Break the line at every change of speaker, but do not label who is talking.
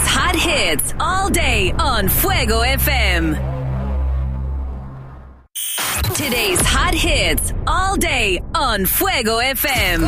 hot hits all day on Fuego FM. Today's hot hits all day on Fuego FM.